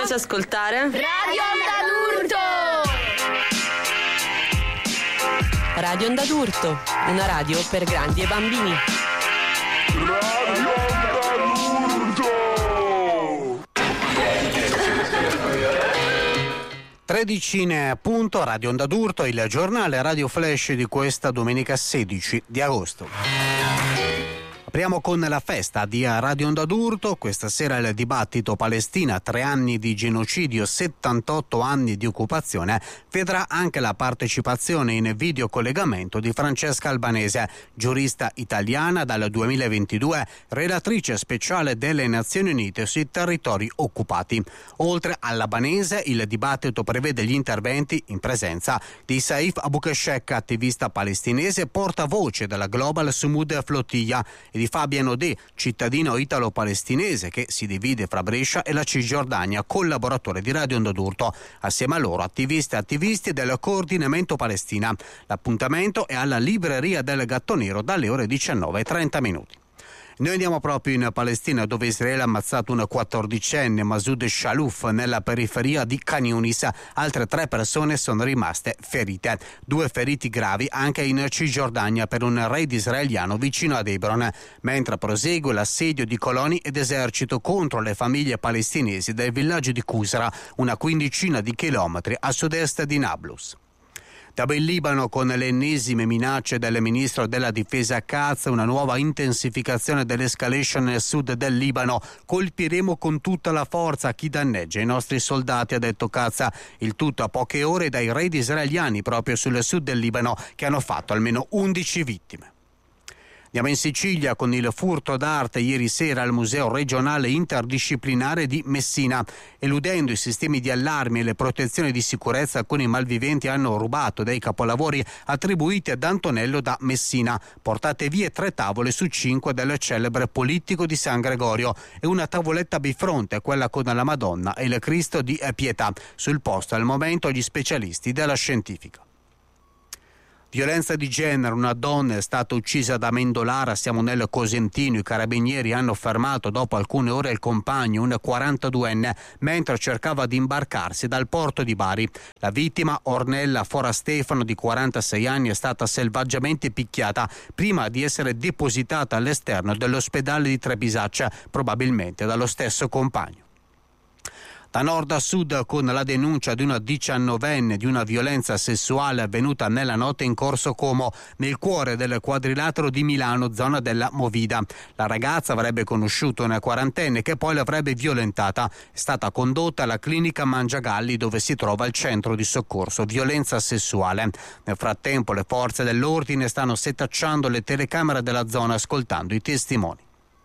piace ascoltare? Radio Onda d'Urto! Radio Onda d'Urto, una radio per grandi e bambini. Radio Onda d'Urto! 13 appunto, Radio Onda d'Urto, il giornale Radio Flash di questa domenica 16 di agosto. Apriamo con la festa di Radio Onda d'Urto. Questa sera il dibattito Palestina, 3 anni di genocidio, 78 anni di occupazione, vedrà anche la partecipazione in videocollegamento di Francesca Albanese, giurista italiana dal 2022, relatrice speciale delle Nazioni Unite sui territori occupati. Oltre all'Albanese, il dibattito prevede gli interventi in presenza di Saif Aboukeshek, attivista palestinese, portavoce della Global Sumud Flotilla, e di Fabian Odé, cittadino italo-palestinese che si divide fra Brescia e la Cisgiordania, collaboratore di Radio Onda d'Urto. Assieme a loro attivisti e attivisti del coordinamento Palestina. L'appuntamento è alla libreria del Gatto Nero dalle ore 19:30. Noi andiamo proprio in Palestina, dove Israele ha ammazzato un 14enne, Masoud Shalouf, nella periferia di Khan Yunis. Altre 3 persone sono rimaste ferite. 2 feriti gravi anche in Cisgiordania per un raid israeliano vicino ad Hebron, mentre prosegue l'assedio di coloni ed esercito contro le famiglie palestinesi del villaggio di Qusra, una quindicina di chilometri a sud-est di Nablus. In Libano, con le ennesime minacce del ministro della difesa Katz, una nuova intensificazione dell'escalation nel sud del Libano. Colpiremo con tutta la forza chi danneggia i nostri soldati, ha detto Katz. Il tutto a poche ore dai raid israeliani proprio sul sud del Libano, che hanno fatto almeno 11 vittime. Andiamo in Sicilia con il furto d'arte ieri sera al Museo Regionale Interdisciplinare di Messina. Eludendo i sistemi di allarmi e le protezioni di sicurezza, alcuni malviventi hanno rubato dei capolavori attribuiti ad Antonello da Messina. Portate via 3 tavole su 5 del celebre Polittico di San Gregorio e una tavoletta bifronte, quella con la Madonna e il Cristo di Pietà. Sul posto al momento gli specialisti della scientifica. Violenza di genere, una donna è stata uccisa da Mendolara, siamo nel Cosentino. I carabinieri hanno fermato dopo alcune ore il compagno, un 42enne, mentre cercava di imbarcarsi dal porto di Bari. La vittima, Ornella Forastefano, di 46 anni, è stata selvaggiamente picchiata prima di essere depositata all'esterno dell'ospedale di Trebisaccia, probabilmente dallo stesso compagno. Da nord a sud, con la denuncia di una 19enne di una violenza sessuale avvenuta nella notte in Corso Como, nel cuore del quadrilatero di Milano, zona della Movida. La ragazza avrebbe conosciuto una 40enne che poi l'avrebbe violentata. È stata condotta alla clinica Mangiagalli, dove si trova il centro di soccorso violenza sessuale. Nel frattempo le forze dell'ordine stanno setacciando le telecamere della zona, ascoltando i testimoni.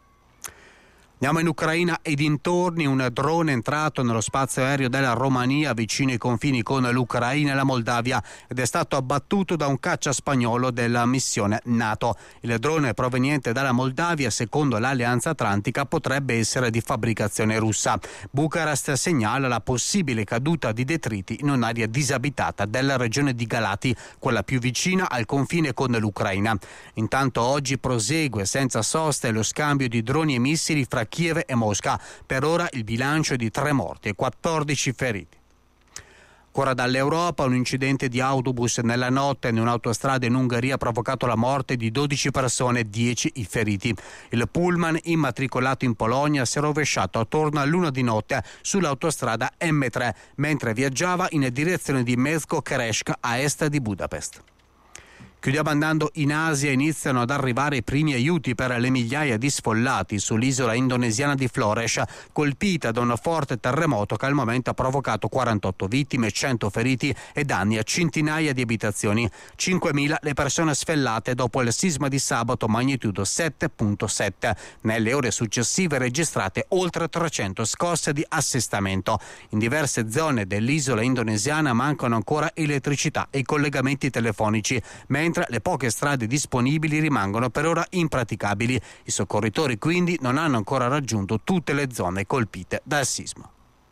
Andiamo in Ucraina e dintorni. Un drone è entrato nello spazio aereo della Romania vicino ai confini con l'Ucraina e la Moldavia ed è stato abbattuto da un caccia spagnolo della missione NATO. Il drone proveniente dalla Moldavia, secondo l'Alleanza Atlantica, potrebbe essere di fabbricazione russa. Bucarest segnala la possibile caduta di detriti in un'area disabitata della regione di Galati, quella più vicina al confine con l'Ucraina. Intanto oggi prosegue senza sosta lo scambio di droni e missili fra Kiev e Mosca. Per ora il bilancio è di 3 morti e 14 feriti. Ancora dall'Europa, un incidente di autobus nella notte in un'autostrada in Ungheria ha provocato la morte di 12 persone, 10 i feriti. Il pullman immatricolato in Polonia si è rovesciato attorno all'1 di notte sull'autostrada M3 mentre viaggiava in direzione di Meszko-Keresd a est di Budapest. Chiudiamo andando in Asia. Iniziano ad arrivare i primi aiuti per le migliaia di sfollati sull'isola indonesiana di Flores, colpita da un forte terremoto che al momento ha provocato 48 vittime, 100 feriti e danni a centinaia di abitazioni. 5.000 le persone sfellate dopo il sisma di sabato magnitudo 7.7. Nelle ore successive registrate oltre 300 scosse di assestamento. In diverse zone dell'isola indonesiana mancano ancora elettricità e collegamenti telefonici, mentre le poche strade disponibili rimangono per ora impraticabili. I soccorritori quindi non hanno ancora raggiunto tutte le zone colpite dal sisma.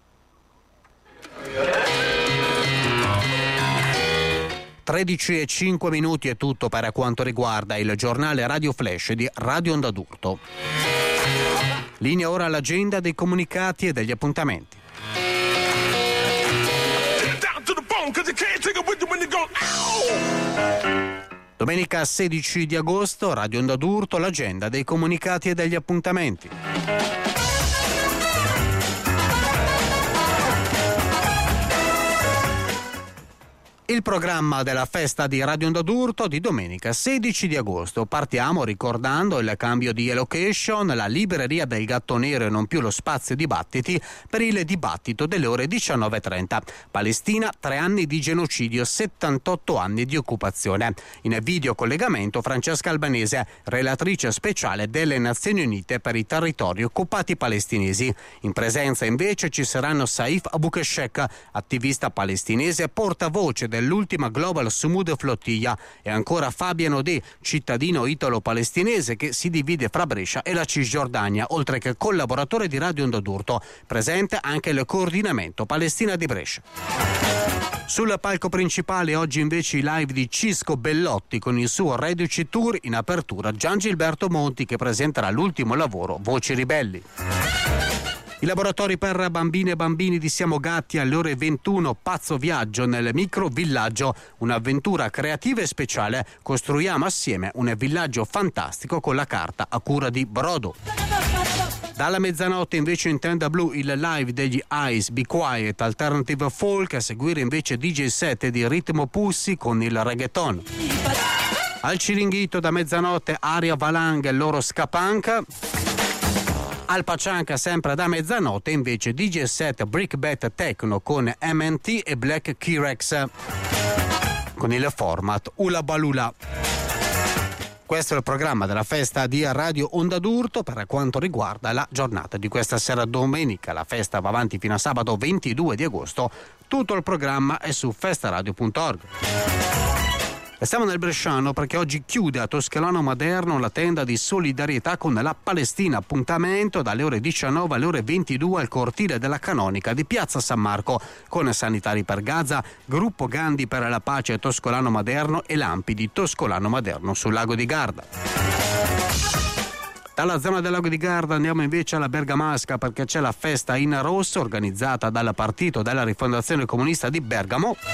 e 5 minuti è tutto per quanto riguarda il giornale Radio Flash di Radio Onda d'Urto. Linea ora all'agenda dei comunicati e degli appuntamenti. Domenica 16 di agosto, Radio Onda d'Urto, l'agenda dei comunicati e degli appuntamenti. Il programma della festa di Radio Onda d'Urto di domenica 16 di agosto. Partiamo ricordando il cambio di location, la libreria del Gatto Nero e non più lo spazio dibattiti per il dibattito delle ore 19:30. Palestina, 3 anni di genocidio, 78 anni di occupazione. In videocollegamento Francesca Albanese, relatrice speciale delle Nazioni Unite per i territori occupati palestinesi. In presenza invece ci saranno Saif Abukeshek, attivista palestinese, portavoce dell'ultima Global Sumud Flottiglia, e ancora Fabian Odé, cittadino italo-palestinese che si divide fra Brescia e la Cisgiordania, oltre che collaboratore di Radio Onda d'Urto. Presente anche il coordinamento Palestina di Brescia. Sul palco principale oggi invece i live di Cisco Bellotti con il suo Reduci Tour, in apertura Gian Gilberto Monti che presenterà l'ultimo lavoro Voci Ribelli. I laboratori per bambine e bambini di Siamo Gatti alle ore 21, Pazzo Viaggio nel micro villaggio, un'avventura creativa e speciale. Costruiamo assieme un villaggio fantastico con la carta a cura di Brodo. Dalla mezzanotte invece in tenda blu il live degli Ice Be Quiet Alternative Folk, a seguire invece DJ set di Ritmo Pussy con il reggaeton. Al Ciringhito da mezzanotte Aria Valanga e loro Scapanca. Al Pacianca sempre da mezzanotte invece DJ set Brick Bet Techno con MNT e Black Kirex con il format Ula Balula. Questo è il programma della festa di Radio Onda d'Urto per quanto riguarda la giornata di questa sera domenica. La festa va avanti fino a sabato 22 di agosto. Tutto il programma è su festaradio.org. Stiamo nel bresciano perché oggi chiude a Toscolano Maderno la tenda di solidarietà con la Palestina. Appuntamento dalle ore 19 alle ore 22 al cortile della Canonica di Piazza San Marco con Sanitari per Gaza, Gruppo Gandhi per la Pace Toscolano Maderno e Lampi di Toscolano Maderno sul Lago di Garda. Dalla zona del Lago di Garda andiamo invece alla Bergamasca perché c'è la festa in rosso organizzata dal Partito della Rifondazione Comunista di Bergamo.